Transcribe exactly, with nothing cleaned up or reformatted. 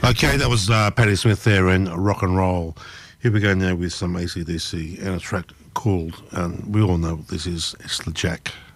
Okay, that was uh, Patti Smith there in Rock and Roll. Here we go now with some A C D C and a track called, and we all know what this is, it's the Jack.